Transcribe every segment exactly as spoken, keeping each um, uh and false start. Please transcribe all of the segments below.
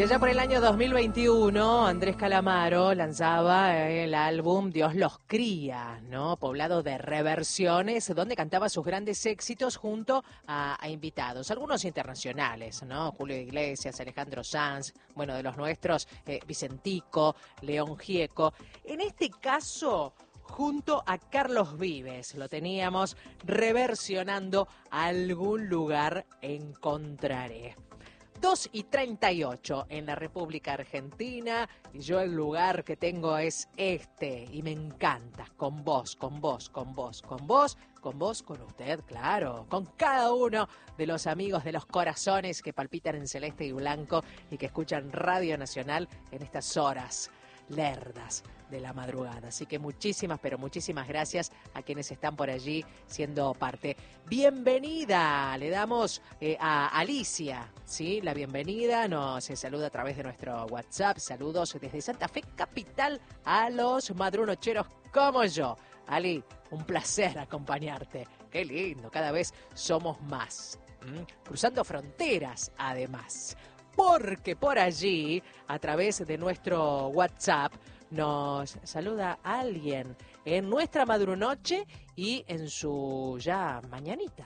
Y allá por el año dos mil veintiuno, Andrés Calamaro lanzaba el álbum Dios los cría, ¿no? Poblado de reversiones, donde cantaba sus grandes éxitos junto a, a invitados, algunos internacionales, ¿no? Julio Iglesias, Alejandro Sanz, bueno, de los nuestros, eh, Vicentico, León Gieco. En este caso, junto a Carlos Vives, lo teníamos reversionando Algún lugar encontraré. dos y treinta y ocho en la República Argentina, y yo el lugar que tengo es este, y me encanta, con vos, con vos, con vos, con vos, con vos, con usted, claro, con cada uno de los amigos de los corazones que palpitan en celeste y blanco y que escuchan Radio Nacional en estas horas lerdas de la madrugada. Así que muchísimas, pero muchísimas gracias a quienes están por allí siendo parte. Bienvenida, le damos eh, a Alicia, ¿sí? La bienvenida, nos se saluda a través de nuestro WhatsApp. Saludos desde Santa Fe Capital a los madrunocheros como yo. Ali, un placer acompañarte. Qué lindo, cada vez somos más. ¿Mm? Cruzando fronteras, además. Porque por allí, a través de nuestro WhatsApp, nos saluda alguien en nuestra madrunoche y en su ya mañanita.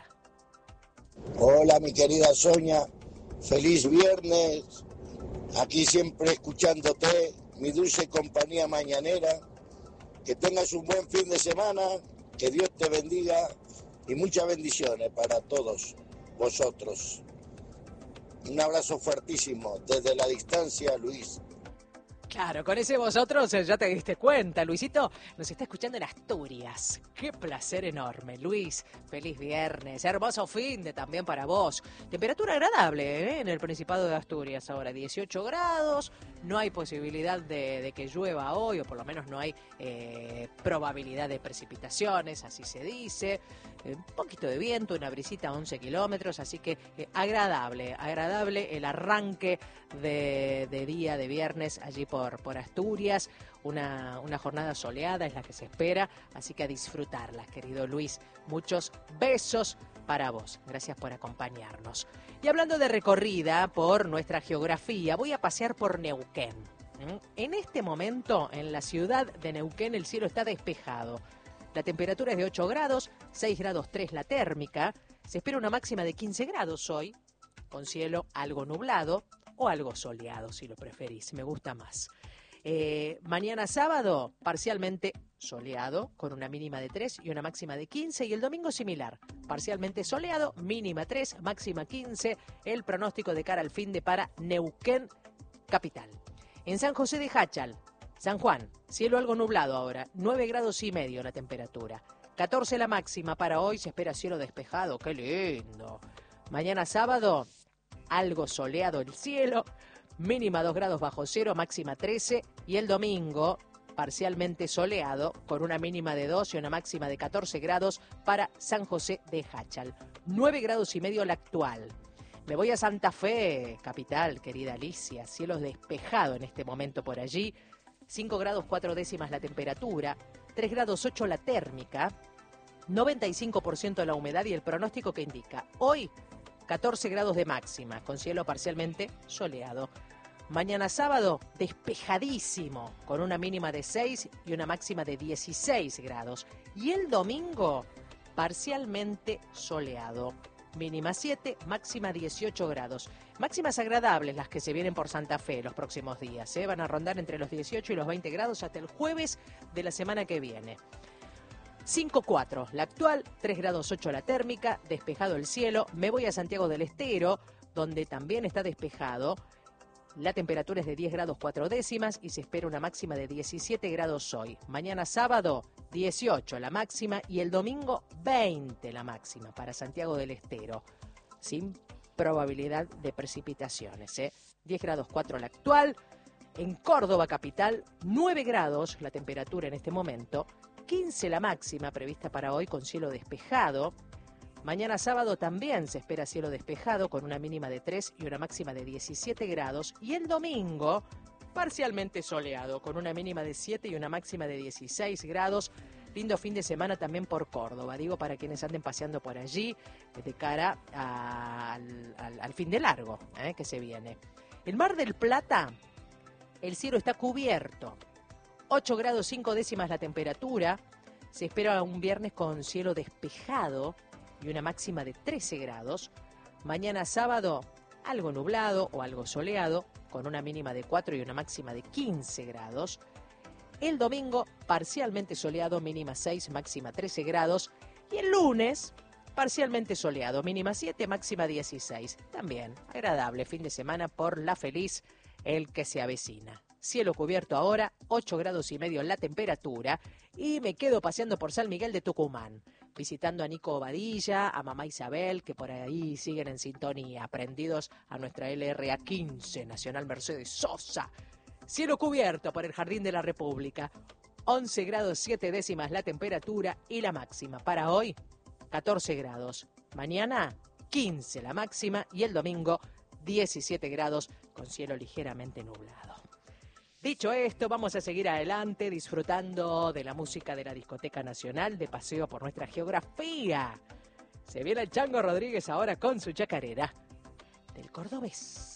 Hola, mi querida Sonia, feliz viernes, aquí siempre escuchándote, mi dulce compañía mañanera, que tengas un buen fin de semana, que Dios te bendiga y muchas bendiciones para todos vosotros. Un abrazo fuertísimo desde la distancia, Luis. Claro, con ese vosotros ya te diste cuenta. Luisito nos está escuchando en Asturias. Qué placer enorme, Luis. Feliz viernes. Hermoso fin de también para vos. Temperatura agradable, ¿eh? En el Principado de Asturias ahora, dieciocho grados. No hay posibilidad de, de que llueva hoy, o por lo menos no hay eh, probabilidad de precipitaciones, así se dice. Eh, un poquito de viento, una brisita a once kilómetros, así que eh, agradable, agradable el arranque de, de día de viernes allí por, por Asturias. Una, una jornada soleada es la que se espera, así que a disfrutarla, querido Luis. Muchos besos para vos. Gracias por acompañarnos. Y hablando de recorrida por nuestra geografía, voy a pasear por Neuquén. En este momento, en la ciudad de Neuquén, el cielo está despejado. La temperatura es de ocho grados, seis grados tres la térmica. Se espera una máxima de quince grados hoy, con cielo algo nublado o algo soleado, si lo preferís. Me gusta más. Eh, mañana sábado, parcialmente soleado, con una mínima de tres y una máxima de quince. Y el domingo similar, parcialmente soleado, mínima tres, máxima quince. El pronóstico de cara al fin de para Neuquén capital. En San José de Jáchal, San Juan, cielo algo nublado ahora, nueve grados y medio la temperatura. catorce la máxima para hoy, se espera cielo despejado, qué lindo. Mañana sábado, algo soleado el cielo, mínima dos grados bajo cero, máxima trece. Y el domingo, parcialmente soleado, con una mínima de dos y una máxima de catorce grados para San José de Jáchal. nueve grados y medio la actual. Me voy a Santa Fe, capital, querida Alicia, cielo despejado en este momento por allí. cinco grados cuatro décimas la temperatura, tres grados ocho la térmica, noventa y cinco por ciento la humedad y el pronóstico que indica hoy catorce grados de máxima, con cielo parcialmente soleado. Mañana sábado, despejadísimo, con una mínima de seis y una máxima de dieciséis grados. Y el domingo, parcialmente soleado. Mínima siete, máxima dieciocho grados. Máximas agradables las que se vienen por Santa Fe los próximos días. ¿eh? Van a rondar entre los dieciocho y los veinte grados hasta el jueves de la semana que viene. cinco cuatro la actual, tres grados ocho la térmica, despejado el cielo. Me voy a Santiago del Estero, donde también está despejado. La temperatura es de diez grados cuatro décimas y se espera una máxima de diecisiete grados hoy. Mañana sábado, dieciocho la máxima y el domingo veinte la máxima para Santiago del Estero, sin probabilidad de precipitaciones. ¿eh? diez grados cuatro la actual. En Córdoba capital, nueve grados la temperatura en este momento, quince la máxima prevista para hoy con cielo despejado. Mañana sábado también se espera cielo despejado con una mínima de tres y una máxima de diecisiete grados. Y el domingo, parcialmente soleado con una mínima de siete y una máxima de dieciséis grados. Lindo fin de semana también por Córdoba, digo, para quienes anden paseando por allí de cara a, al, al, al fin de largo ¿eh? que se viene. En Mar del Plata, el cielo está cubierto. ocho grados cinco décimas la temperatura. Se espera un viernes con cielo despejado y una máxima de trece grados. Mañana sábado, algo nublado o algo soleado, con una mínima de cuatro y una máxima de quince grados. El domingo, parcialmente soleado, mínima seis, máxima trece grados. Y el lunes, parcialmente soleado, mínima siete, máxima dieciséis. También agradable fin de semana por la feliz, el que se avecina. Cielo cubierto ahora, ocho grados y medio la temperatura. Y me quedo paseando por San Miguel de Tucumán, visitando a Nico Badilla, a mamá Isabel, que por ahí siguen en sintonía, prendidos a nuestra L R A quince, Nacional Mercedes Sosa. Cielo cubierto por el Jardín de la República, once grados siete décimas la temperatura y la máxima para hoy, catorce grados. Mañana, quince la máxima y el domingo, diecisiete grados con cielo ligeramente nublado. Dicho esto, vamos a seguir adelante disfrutando de la música de la Discoteca Nacional, de paseo por nuestra geografía. Se viene el Chango Rodríguez ahora con su chacarera del cordobés.